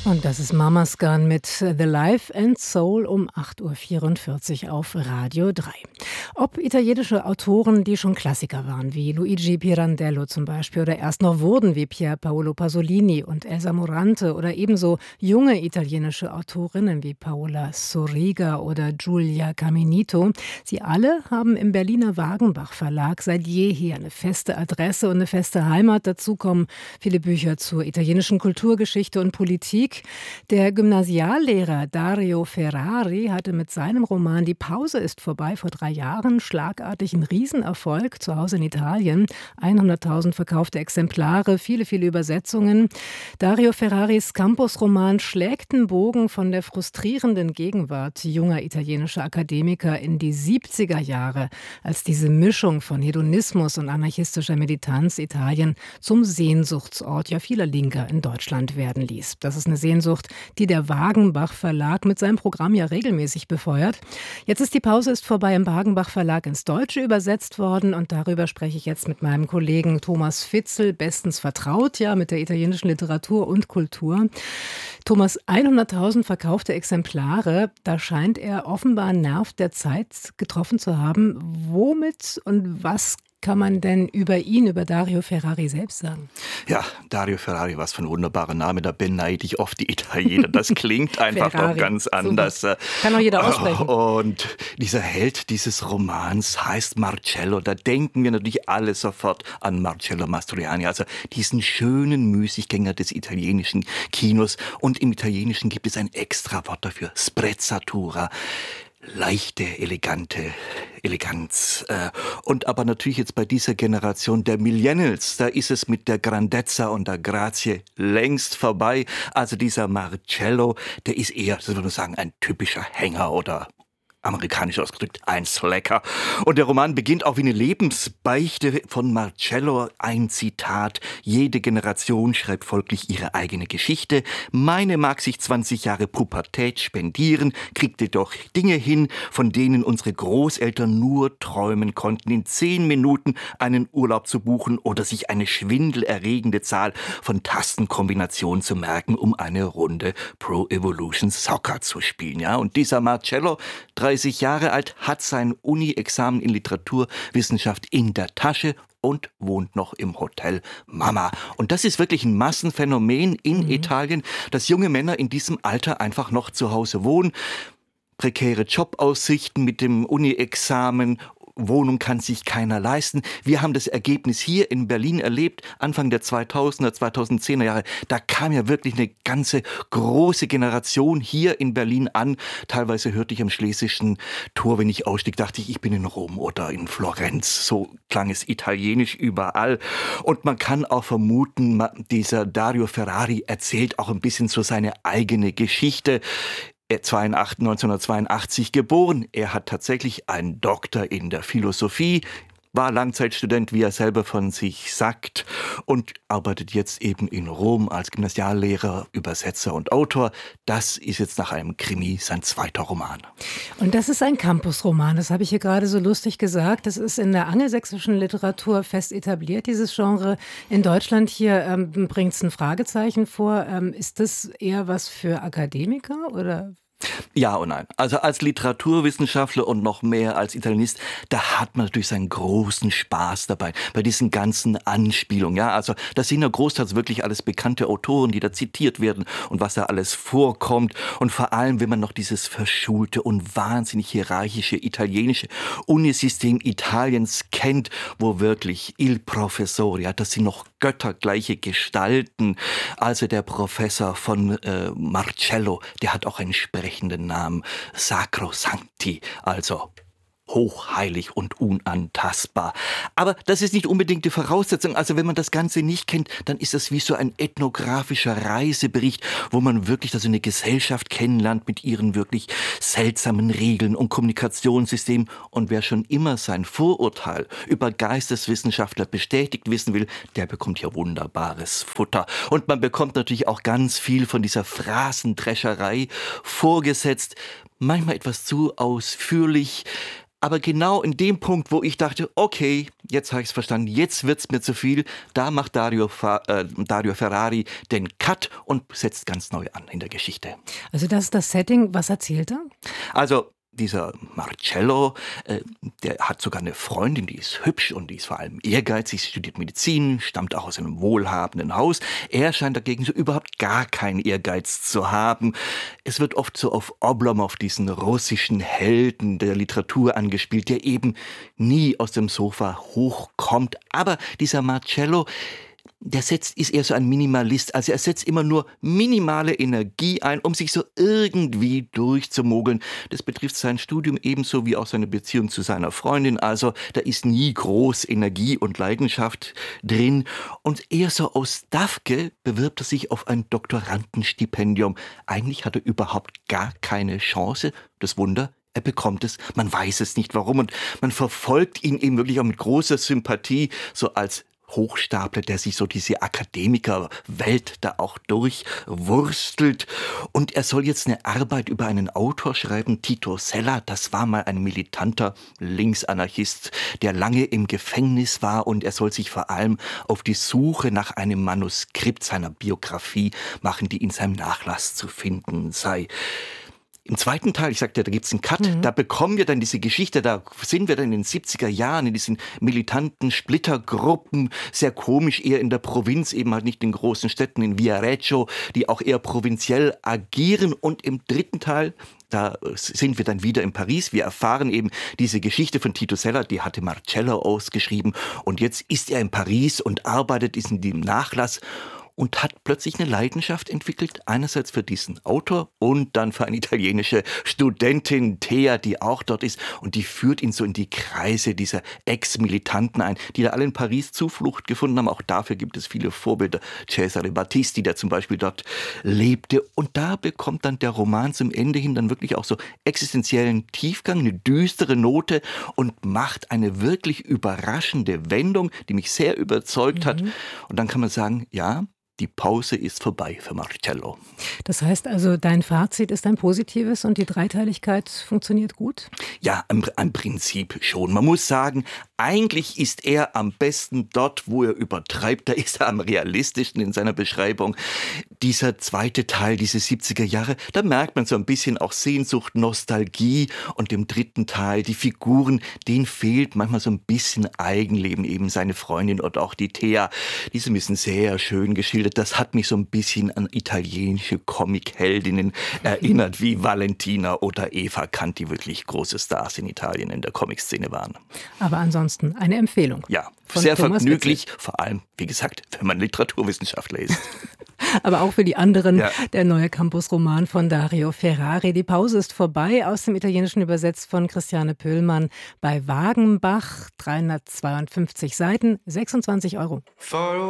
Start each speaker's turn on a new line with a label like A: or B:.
A: Und das ist Mama's Gun mit The Life and Soul um 8:44 Uhr auf Radio 3. Ob italienische Autoren, die schon Klassiker waren, wie Luigi Pirandello zum Beispiel, oder erst noch wurden, wie Pier Paolo Pasolini und Elsa Morante, oder ebenso junge italienische Autorinnen wie Paola Soriga oder Giulia Caminito, sie alle haben im Berliner Wagenbach Verlag seit jeher eine feste Adresse und eine feste Heimat. Dazu kommen viele Bücher zur italienischen Kulturgeschichte und Politik. Der Gymnasiallehrer Dario Ferrari hatte mit seinem Roman Die Pause ist vorbei vor 3 Jahren schlagartig einen Riesenerfolg zu Hause in Italien. 100.000 verkaufte Exemplare, viele, viele Übersetzungen. Dario Ferraris Campus-Roman schlägt einen Bogen von der frustrierenden Gegenwart junger italienischer Akademiker in die 70er Jahre, als diese Mischung von Hedonismus und anarchistischer Militanz Italien zum Sehnsuchtsort vieler Linker in Deutschland werden ließ. Das ist eine Sehnsucht, die der Wagenbach Verlag mit seinem Programm ja regelmäßig befeuert. Jetzt ist Die Pause ist vorbei im Wagenbach Verlag ins Deutsche übersetzt worden und darüber spreche ich jetzt mit meinem Kollegen Thomas Fitzel, bestens vertraut mit der italienischen Literatur und Kultur. Thomas, 100.000 verkaufte Exemplare, da scheint er offenbar einen Nerv der Zeit getroffen zu haben. Womit und was kann man denn über ihn, über Dario Ferrari selbst sagen?
B: Ja, Dario Ferrari, was für ein wunderbarer Name, da beneide ich oft die Italiener. Das klingt einfach doch ganz anders.
A: Super. Kann auch jeder aussprechen.
B: Und dieser Held dieses Romans heißt Marcello. Da denken wir natürlich alle sofort an Marcello Mastroianni, also diesen schönen Müßiggänger des italienischen Kinos. Und im Italienischen gibt es ein Extrawort dafür, Sprezzatura. Leichte, elegante Eleganz. Und aber natürlich jetzt bei dieser Generation der Millennials, da ist es mit der Grandezza und der Grazie längst vorbei. Also dieser Marcello, der ist eher, das würde man sagen, ein typischer Hänger oder amerikanisch ausgedrückt, ein Slacker. Und der Roman beginnt auch wie eine Lebensbeichte von Marcello. Ein Zitat: Jede Generation schreibt folglich ihre eigene Geschichte. Meine mag sich 20 Jahre Pubertät spendieren, kriegt jedoch Dinge hin, von denen unsere Großeltern nur träumen konnten. In 10 Minuten einen Urlaub zu buchen oder sich eine schwindelerregende Zahl von Tastenkombinationen zu merken, um eine Runde Pro Evolution Soccer zu spielen. Ja, und dieser Marcello, 30 Jahre alt, hat sein Uni-Examen in Literaturwissenschaft in der Tasche und wohnt noch im Hotel Mama. Und das ist wirklich ein Massenphänomen in Italien, dass junge Männer in diesem Alter einfach noch zu Hause wohnen. Prekäre Jobaussichten mit dem Uni-Examen, Wohnung kann sich keiner leisten. Wir haben das Ergebnis hier in Berlin erlebt, Anfang der 2000er, 2010er Jahre. Da kam ja wirklich eine ganze große Generation hier in Berlin an. Teilweise hörte ich am Schlesischen Tor, wenn ich ausstieg, dachte ich, ich bin in Rom oder in Florenz. So klang es italienisch überall. Und man kann auch vermuten, dieser Dario Ferrari erzählt auch ein bisschen so seine eigene Geschichte. 1982 geboren. Er hat tatsächlich einen Doktor in der Philosophie, war Langzeitstudent, wie er selber von sich sagt, und arbeitet jetzt eben in Rom als Gymnasiallehrer, Übersetzer und Autor. Das ist jetzt nach einem Krimi sein zweiter Roman.
A: Und das ist ein Campusroman, das habe ich hier gerade so lustig gesagt. Das ist in der angelsächsischen Literatur fest etabliert, dieses Genre. In Deutschland hier bringt es ein Fragezeichen vor. Ist das eher was für Akademiker oder?
B: Ja und nein. Also als Literaturwissenschaftler und noch mehr als Italienist, da hat man natürlich seinen großen Spaß dabei, bei diesen ganzen Anspielungen. Ja, also das sind ja großteils wirklich alles bekannte Autoren, die da zitiert werden und was da alles vorkommt. Und vor allem, wenn man noch dieses verschulte und wahnsinnig hierarchische italienische Unisystem Italiens kennt, wo wirklich il Professore, ja, das sind noch göttergleiche Gestalten. Also der Professor von Marcello, der hat auch einen sprechenden Namen, Sacrosancti, also hochheilig und unantastbar. Aber das ist nicht unbedingt die Voraussetzung. Also wenn man das Ganze nicht kennt, dann ist das wie so ein ethnografischer Reisebericht, wo man wirklich also eine Gesellschaft kennenlernt mit ihren wirklich seltsamen Regeln und Kommunikationssystemen. Und wer schon immer sein Vorurteil über Geisteswissenschaftler bestätigt wissen will, der bekommt hier wunderbares Futter. Und man bekommt natürlich auch ganz viel von dieser Phrasendrescherei vorgesetzt. manchmal etwas zu ausführlich. Aber genau in dem Punkt, wo ich dachte, okay, jetzt habe ich es verstanden, jetzt wird es mir zu viel, da macht Dario Ferrari den Cut und setzt ganz neu an in der Geschichte.
A: Also das ist das Setting. Was erzählt er?
B: Also dieser Marcello, der hat sogar eine Freundin, die ist hübsch und die ist vor allem ehrgeizig, sie studiert Medizin, stammt auch aus einem wohlhabenden Haus. Er scheint dagegen so überhaupt gar keinen Ehrgeiz zu haben. Es wird oft so auf Oblomov, diesen russischen Helden der Literatur angespielt, der eben nie aus dem Sofa hochkommt. Aber dieser Marcello, ist eher so ein Minimalist. Also er setzt immer nur minimale Energie ein, um sich so irgendwie durchzumogeln. Das betrifft sein Studium ebenso wie auch seine Beziehung zu seiner Freundin. Also da ist nie groß Energie und Leidenschaft drin. Und eher so aus Dafke bewirbt er sich auf ein Doktorandenstipendium. Eigentlich hat er überhaupt gar keine Chance. Das Wunder: er bekommt es, man weiß es nicht warum und man verfolgt ihn eben wirklich auch mit großer Sympathie, so als Hochstapler, der sich so diese Akademikerwelt da auch durchwurstelt. Und er soll jetzt eine Arbeit über einen Autor schreiben, Tito Sella. Das war mal ein militanter Linksanarchist, der lange im Gefängnis war, und er soll sich vor allem auf die Suche nach einem Manuskript seiner Biografie machen, die in seinem Nachlass zu finden sei. Im zweiten Teil, ich sagte, da gibt's einen Cut, da bekommen wir dann diese Geschichte, da sind wir dann in den 70er Jahren in diesen militanten Splittergruppen, sehr komisch, eher in der Provinz, eben halt nicht in großen Städten, in Viareggio, die auch eher provinziell agieren. Und im dritten Teil, da sind wir dann wieder in Paris. Wir erfahren eben diese Geschichte von Tito Sella, die hatte Marcello ausgeschrieben. Und jetzt ist er in Paris und arbeitet in dem Nachlass und hat plötzlich eine Leidenschaft entwickelt, einerseits für diesen Autor und dann für eine italienische Studentin, Thea, die auch dort ist, und die führt ihn so in die Kreise dieser Ex-Militanten ein, die da alle in Paris Zuflucht gefunden haben. Auch dafür gibt es viele Vorbilder. Cesare Battisti, der zum Beispiel dort lebte, und da bekommt dann der Roman zum Ende hin dann wirklich auch so existenziellen Tiefgang, eine düstere Note, und macht eine wirklich überraschende Wendung, die mich sehr überzeugt hat. Und dann kann man sagen, ja, die Pause ist vorbei für Marcello.
A: Das heißt also, dein Fazit ist ein positives und die Dreiteiligkeit funktioniert gut?
B: Ja, im Prinzip schon. Man muss sagen, eigentlich ist er am besten dort, wo er übertreibt. Da ist er am realistischsten in seiner Beschreibung. Dieser zweite Teil, diese 70er Jahre, da merkt man so ein bisschen auch Sehnsucht, Nostalgie. Und im dritten Teil, die Figuren, denen fehlt manchmal so ein bisschen Eigenleben. Eben seine Freundin und auch die Thea. Diese müssen sehr schön geschildert. Das hat mich so ein bisschen an italienische Comic-Heldinnen erinnert, wie Valentina oder Eva Kant, die wirklich große Stars in Italien in der Comic-Szene waren.
A: Aber ansonsten eine Empfehlung.
B: Ja, sehr vergnüglich, vor allem, wie gesagt, wenn man Literaturwissenschaftler ist.
A: Aber auch für die anderen, der neue Campus-Roman von Dario Ferrari. Die Pause ist vorbei, aus dem Italienischen übersetzt von Christiane Pöhlmann bei Wagenbach. 352 Seiten, 26 €.